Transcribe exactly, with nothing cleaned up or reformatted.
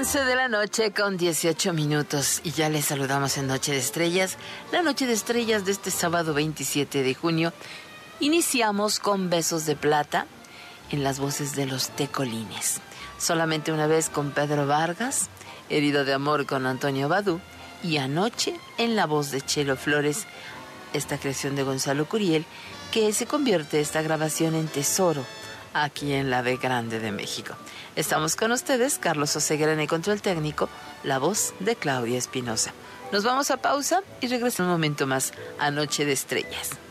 once de la noche con dieciocho minutos y ya les saludamos en Noche de Estrellas. La Noche de Estrellas de este sábado veintisiete de junio. Iniciamos con Besos de Plata en las voces de los Tecolines. Solamente una vez con Pedro Vargas, Herido de Amor con Antonio Badú y Anoche en la voz de Chelo Flores, esta creación de Gonzalo Curiel, que se convierte esta grabación en tesoro aquí en la B Grande de México. Estamos con ustedes, Carlos Oseguera en el control técnico, la voz de Claudia Espinosa. Nos vamos a pausa y regresamos un momento más a Noche de Estrellas.